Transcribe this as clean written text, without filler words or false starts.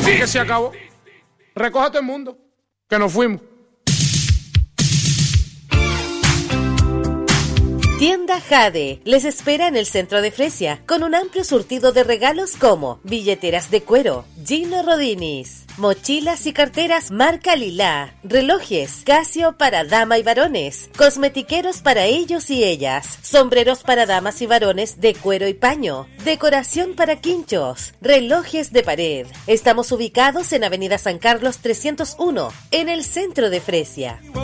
Que se acabó. Recoja todo el mundo, que nos fuimos. Tienda Jade les espera en el centro de Fresia con un amplio surtido de regalos como billeteras de cuero, Gino Rodinis, mochilas y carteras marca Lila, relojes Casio para dama y varones, cosmetiqueros para ellos y ellas, sombreros para damas y varones de cuero y paño, decoración para quinchos, relojes de pared. Estamos ubicados en Avenida San Carlos 301, en el centro de Fresia.